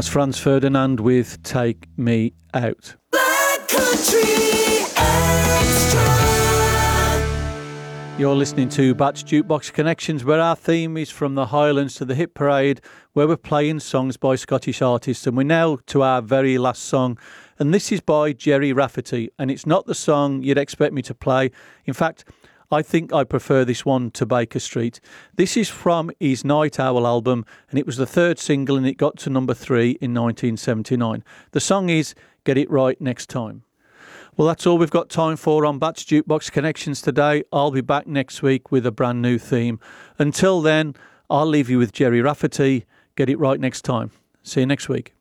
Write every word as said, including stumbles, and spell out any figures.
That's Franz Ferdinand with Take Me Out. Black Country Extra. You're listening to Bat's Jukebox Connections, where our theme is from the Highlands to the Hit Parade, where we're playing songs by Scottish artists. And we're now to our very last song, and this is by Gerry Rafferty, and it's not the song you'd expect me to play. In fact, I think I prefer this one to Baker Street. This is from his Night Owl album, and it was the third single, and it got to number three in nineteen seventy-nine. The song is Get It Right Next Time. Well, that's all we've got time for on Bat's Jukebox Connections today. I'll be back next week with a brand new theme. Until then, I'll leave you with Gerry Rafferty. Get it right next time. See you next week.